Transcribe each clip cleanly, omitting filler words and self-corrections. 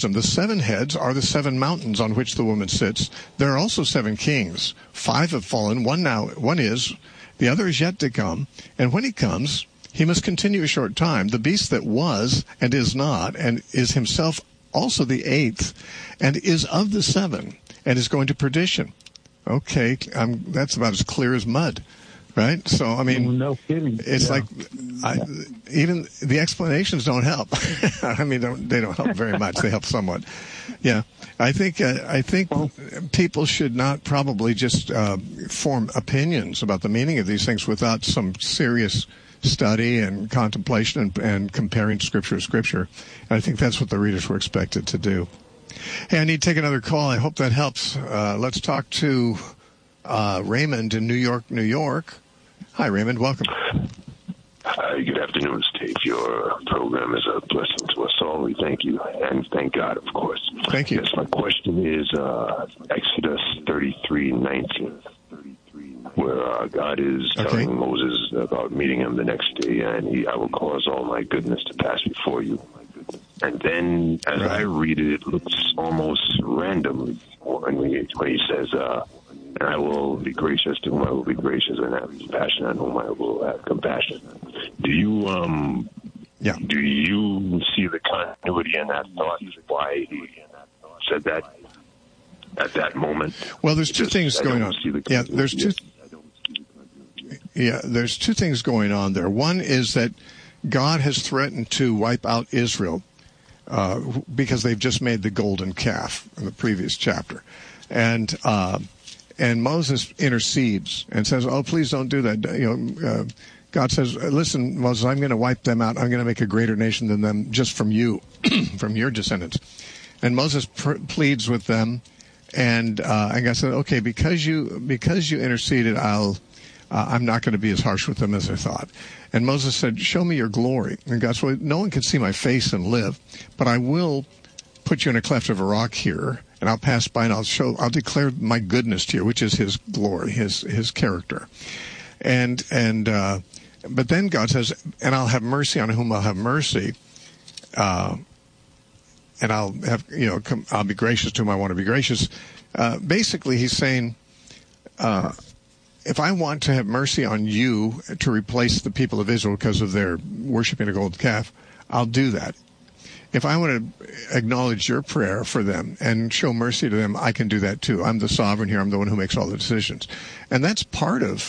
wisdom. The 7 heads are the 7 mountains on which the woman sits. There are also 7 kings. 5 have fallen. One is. The other is yet to come. And when he comes, he must continue a short time. The beast that was and is not, and is himself also the 8th, and is of the 7, and is going to perdition. Okay, that's about as clear as mud, right? So, I mean, no kidding. It's like even the explanations don't help. I mean, they don't help very much. They help somewhat. Yeah, I think people should not probably just form opinions about the meaning of these things without some serious study and contemplation and comparing scripture to scripture. And I think that's what the readers were expected to do. Hey, I need to take another call. I hope that helps. Let's talk to Raymond in New York, New York. Hi, Raymond. Welcome. Hi, good afternoon, Steve. Your program is a blessing to us all. We thank you, and thank God, of course. Thank you. Yes, my question is Exodus 33:19, where God is telling Moses about meeting him the next day, and I will cause all my goodness to pass before you. And then, as I read it, it looks almost random when he says, and I will be gracious to whom I will be gracious, and have compassion on whom I will have compassion. Do you see the continuity in that thought? Why he said that at that moment? Well, there's two things going on. There's two things going on there. One is that God has threatened to wipe out Israel because they've just made the golden calf in the previous chapter, and Moses intercedes and says, "Oh, please don't do that." God says, "Listen, Moses, I'm going to wipe them out. I'm going to make a greater nation than them, just from you, from your descendants." And Moses pleads with them, and God said, "Okay, because you interceded, I'm not going to be as harsh with them as I thought." And Moses said, "Show me your glory." And God said, "No one can see my face and live, but I will put you in a cleft of a rock here, and I'll pass by and I'll declare my goodness to you," which is his glory, his character. But then God says, "And I'll have mercy on whom I'll have mercy, and I'll be gracious to whom I want to be gracious." Basically, he's saying, if I want to have mercy on you to replace the people of Israel because of their worshiping a golden calf, I'll do that. If I want to acknowledge your prayer for them and show mercy to them, I can do that too. I'm the sovereign here. I'm the one who makes all the decisions. And that's part of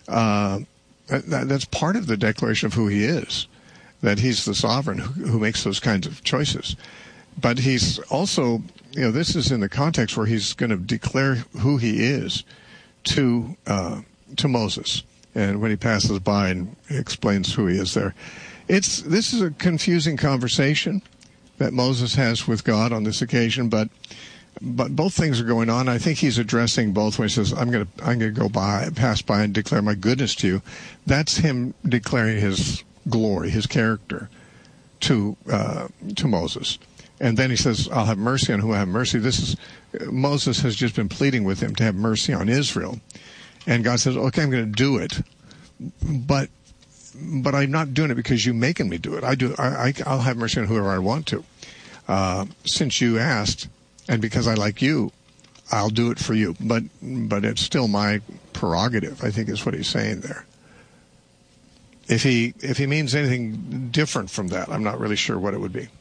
the declaration of who he is, that he's the sovereign who makes those kinds of choices. But he's also, this is in the context where he's going to declare who he is to Moses, and when he passes by and explains who he is there. This is a confusing conversation that Moses has with God on this occasion, but both things are going on. I think he's addressing both when he says, I'm going to pass by and declare my goodness to you. That's him declaring his glory, his character to Moses. And then he says, I'll have mercy on whom I have mercy. Moses has just been pleading with him to have mercy on Israel. And God says, okay, I'm going to do it. But I'm not doing it because you're making me do it. I'll have mercy on whoever I want to. Since you asked, and because I like you, I'll do it for you. But it's still my prerogative, I think is what he's saying there. If he means anything different from that, I'm not really sure what it would be.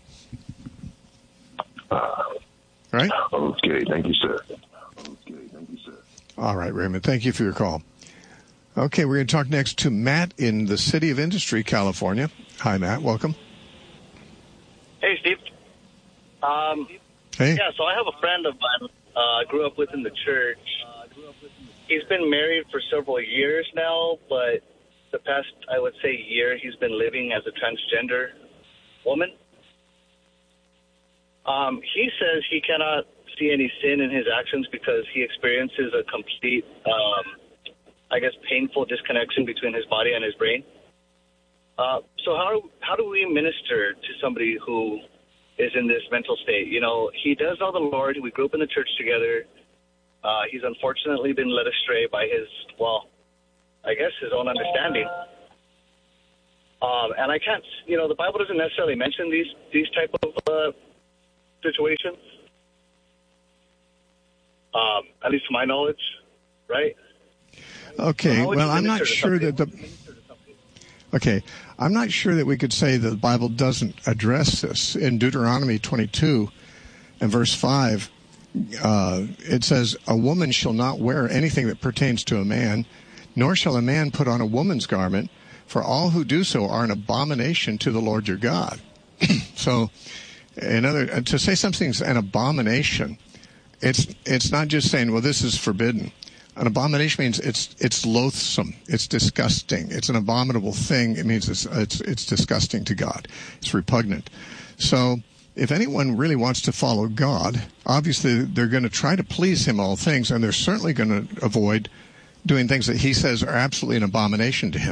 Right? Okay, thank you, sir. All right, Raymond, thank you for your call. Okay, we're going to talk next to Matt in the City of Industry, California. Hi, Matt. Welcome. Hey, Steve. Hey. Yeah, so I have a friend of mine I grew up with in the church. He's been married for several years now, but the past, I would say, year, he's been living as a transgender woman. He says he cannot see any sin in his actions because he experiences a complete, painful disconnection between his body and his brain. So how do we minister to somebody who is in this mental state? He does know the Lord. We grew up in the church together. He's unfortunately been led astray by his own understanding. And I can't, the Bible doesn't necessarily mention these type of situations. At least to my knowledge, right? Okay, well, I'm not sure that I'm not sure that we could say that the Bible doesn't address this. In Deuteronomy 22 and verse 5, it says, "A woman shall not wear anything that pertains to a man, nor shall a man put on a woman's garment, for all who do so are an abomination to the Lord your God." So, to say something's an abomination, it's not just saying, well, this is forbidden. An abomination means it's loathsome, it's disgusting, it's an abominable thing. It means it's disgusting to God. It's repugnant. So if anyone really wants to follow God, obviously they're going to try to please Him all things, and they're certainly going to avoid doing things that He says are absolutely an abomination to Him.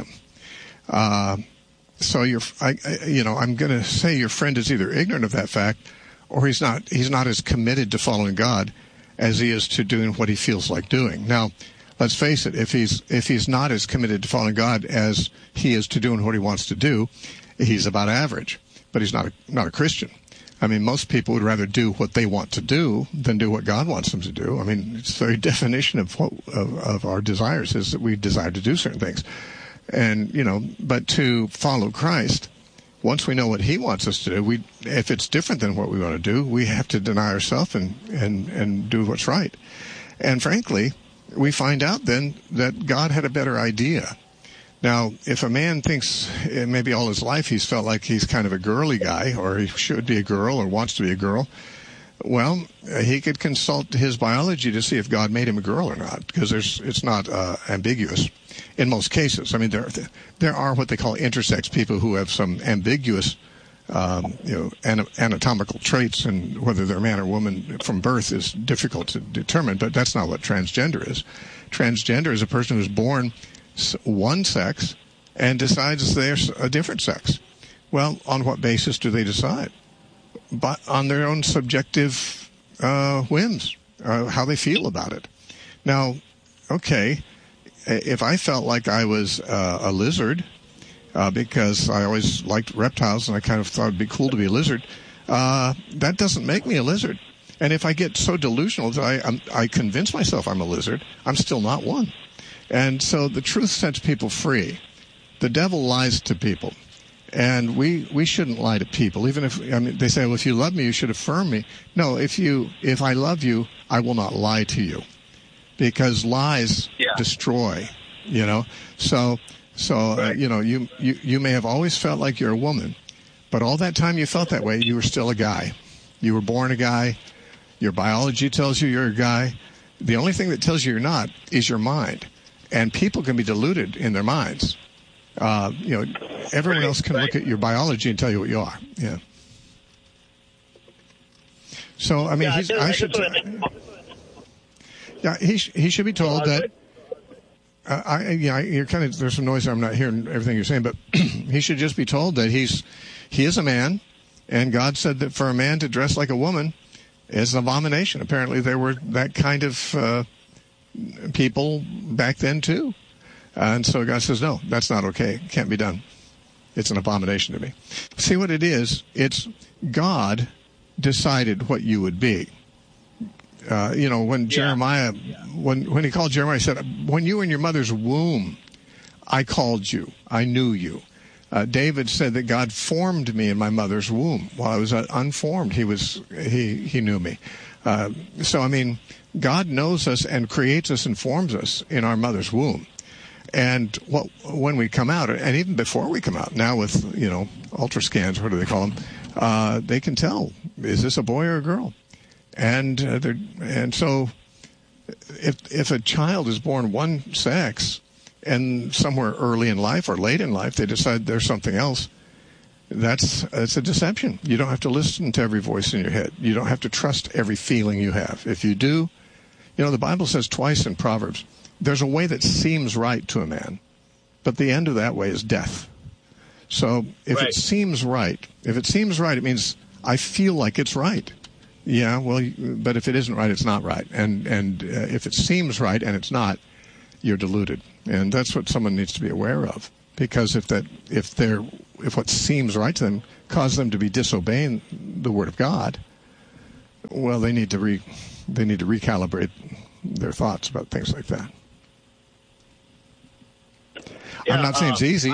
So I'm going to say your friend is either ignorant of that fact, or he's not as committed to following God as he is to doing what he feels like doing. Now, let's face it, if he's not as committed to following God as he is to doing what he wants to do, he's about average. But he's not a Christian. I mean, most people would rather do what they want to do than do what God wants them to do. I mean, it's the very definition of our desires is that we desire to do certain things. And, but to follow Christ, once we know what He wants us to do, if it's different than what we want to do, we have to deny ourselves and do what's right. And frankly, we find out then that God had a better idea. Now, if a man thinks maybe all his life he's felt like he's kind of a girly guy, or he should be a girl or wants to be a girl, well, he could consult his biology to see if God made him a girl or not, because it's not ambiguous in most cases. I mean, there are what they call intersex people who have some ambiguous, anatomical traits, and whether they're man or woman from birth is difficult to determine. But that's not what transgender is. Transgender is a person who's born one sex and decides they're a different sex. Well, on what basis do they decide? But on their own subjective whims, how they feel about it. Now, okay, if I felt like I was a lizard, because I always liked reptiles and I kind of thought it'd be cool to be a lizard, that doesn't make me a lizard. And if I get so delusional that I convince myself I'm a lizard, I'm still not one. And so the truth sets people free. The devil lies to people. And we shouldn't lie to people, even if they say, well, if you love me, you should affirm me. No, if I love you, I will not lie to you, because lies destroy. So you may have always felt like you're a woman, but all that time you felt that way, you were still a guy. You were born a guy. Your biology tells you you're a guy. The only thing that tells you you're not is your mind, and people can be deluded in their minds. Everyone else can look at your biology and tell you what you are. Yeah. So, I mean, he should be told that. You're kind of, there's some noise. I'm not hearing everything you're saying, but he should just be told that he is a man, and God said that for a man to dress like a woman is an abomination. Apparently, there were that kind of people back then too. And so God says, no, that's not okay. It can't be done. It's an abomination to me. See what it is? It's God decided what you would be. When Jeremiah, when he called Jeremiah, he said, when you were in your mother's womb, I called you. I knew you. David said that God formed me in my mother's womb. While I was unformed, he knew me. So, I mean, God knows us and creates us and forms us in our mother's womb. And when we come out, and even before we come out, now with ultrascans, what do they call them? They can tell, is this a boy or a girl? And so, if a child is born one sex, and somewhere early in life or late in life they decide there's something else, it's a deception. You don't have to listen to every voice in your head. You don't have to trust every feeling you have. If you do, the Bible says twice in Proverbs, there's a way that seems right to a man, but the end of that way is death. So if it seems right, it means I feel like it's right. Yeah, well, but if it isn't right, it's not right. And if it seems right and it's not, you're deluded. And that's what someone needs to be aware of. Because if what seems right to them causes them to be disobeying the Word of God, well, they need to recalibrate their thoughts about things like that. Yeah, I'm not saying it's easy.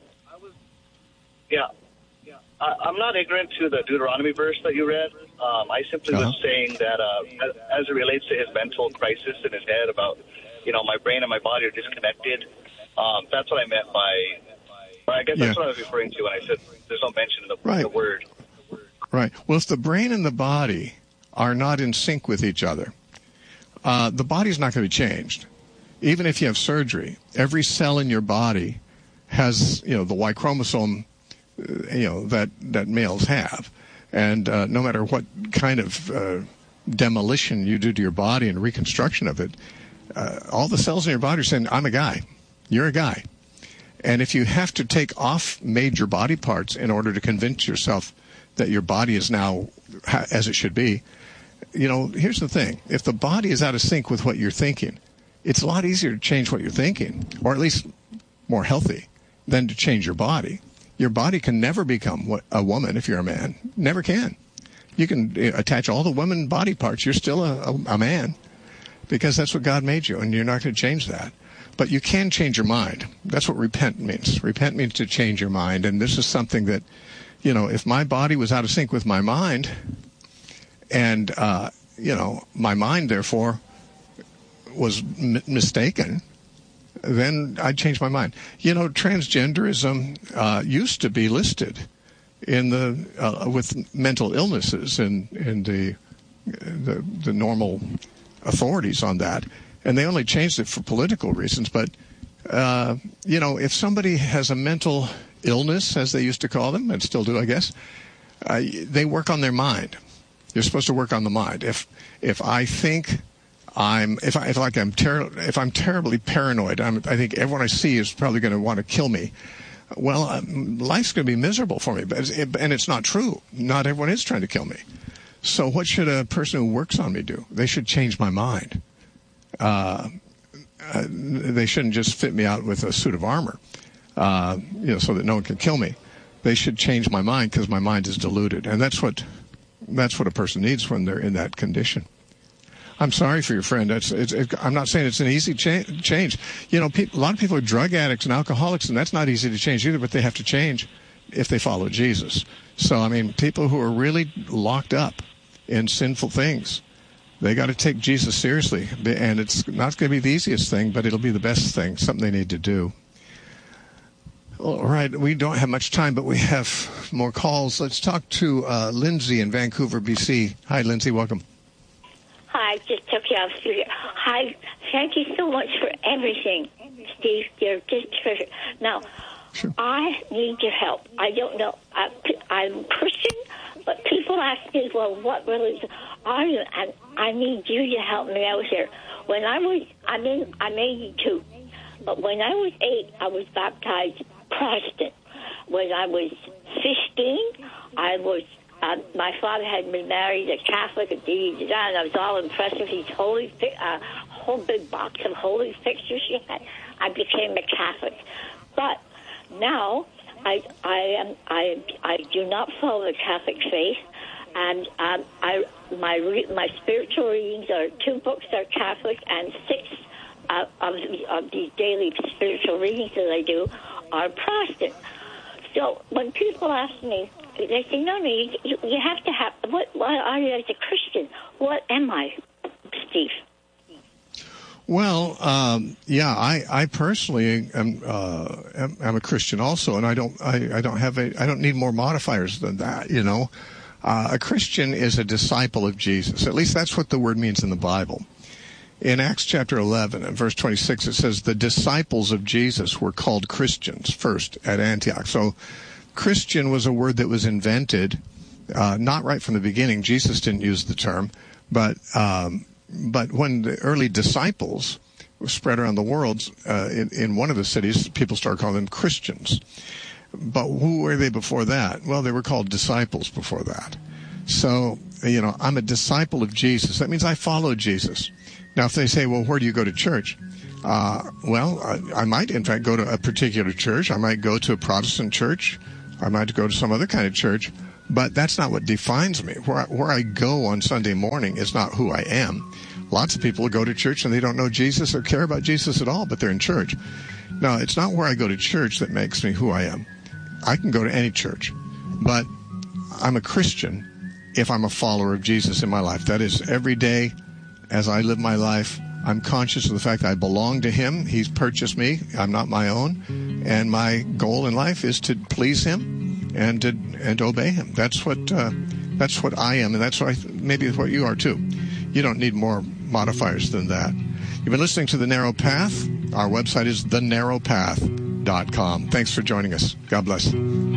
I'm not ignorant to the Deuteronomy verse that you read. I simply was saying that as it relates to his mental crisis in his head about, my brain and my body are disconnected. That's what I meant by, I guess that's what I was referring to when I said there's no mention in the word. Right. Well, if the brain and the body are not in sync with each other, the body's not going to be changed. Even if you have surgery, every cell in your body has, the Y chromosome, that males have. And no matter what kind of demolition you do to your body and reconstruction of it, all the cells in your body are saying, I'm a guy. You're a guy. And if you have to take off major body parts in order to convince yourself that your body is now as it should be, here's the thing. If the body is out of sync with what you're thinking, it's a lot easier to change what you're thinking, or at least more healthy, than to change your body. Your body can never become a woman if you're a man. Never can. You can attach all the woman body parts. You're still a man because that's what God made you, and you're not going to change that. But you can change your mind. That's what repent means. Repent means to change your mind, and this is something that, if my body was out of sync with my mind, and, my mind, therefore, was mistaken, then I'd change my mind. Transgenderism used to be listed in with mental illnesses in the normal authorities on that, and they only changed it for political reasons. But if somebody has a mental illness, as they used to call them, and still do, I guess, they work on their mind. You're supposed to work on the mind. If I think if I'm terribly paranoid, I think everyone I see is probably going to want to kill me. Well, life's going to be miserable for me, and it's not true. Not everyone is trying to kill me. So what should a person who works on me do? They should change my mind. They shouldn't just fit me out with a suit of armor, so that no one can kill me. They should change my mind because my mind is deluded, and that's what a person needs when they're in that condition. I'm sorry for your friend. I'm not saying it's an easy change. A lot of people are drug addicts and alcoholics, and that's not easy to change either, but they have to change if they follow Jesus. So, people who are really locked up in sinful things, they got to take Jesus seriously. And it's not going to be the easiest thing, but it'll be the best thing, something they need to do. All right, we don't have much time, but we have more calls. Let's talk to Lindsay in Vancouver, BC. Hi, Lindsay. Welcome. Hi, just took you off studio. Hi, thank you so much for everything, Steve. You're just terrific. Now, sure. I need your help. I don't know. I'm Christian, but people ask me, well, what religion are you? And I need you to help me out here. When I'm 82, but when I was 8, I was baptized Protestant. When I was 15, my father had been married a Catholic, and I was all impressed with his whole big box of holy fixtures he had. I became a Catholic, but now I do not follow the Catholic faith, and my spiritual readings are 2 books are Catholic, and 6 of these daily spiritual readings that I do are Protestant. So when people ask me, they say, no, you have to have, what are you as a Christian? What am I, Steve? Well, I personally am a Christian also, and I don't need more modifiers than that, A Christian is a disciple of Jesus. At least that's what the word means in the Bible. In Acts chapter 11 and verse 26, it says the disciples of Jesus were called Christians first at Antioch. So Christian was a word that was invented, not right from the beginning. Jesus didn't use the term, but when the early disciples were spread around the world, in one of the cities, people started calling them Christians. But who were they before that? Well, they were called disciples before that. So, I'm a disciple of Jesus. That means I follow Jesus. Now, if they say, well, where do you go to church? I might, in fact, go to a particular church. I might go to a Protestant church. I might go to some other kind of church. But that's not what defines me. Where I go on Sunday morning is not who I am. Lots of people go to church and they don't know Jesus or care about Jesus at all, but they're in church. No, it's not where I go to church that makes me who I am. I can go to any church, but I'm a Christian if I'm a follower of Jesus in my life. That is, every day as I live my life, I'm conscious of the fact that I belong to Him. He's purchased me. I'm not my own. And my goal in life is to please Him and to obey Him. That's what I am, and that's maybe what you are too. You don't need more modifiers than that. You've been listening to The Narrow Path. Our website is thenarrowpath.com. Thanks for joining us. God bless.